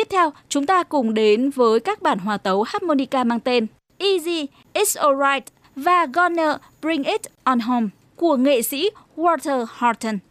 theo, chúng ta cùng đến với các bản hòa tấu harmonica mang tên Easy, It's Alright và Gonna Bring It On Home của nghệ sĩ Walter Horton.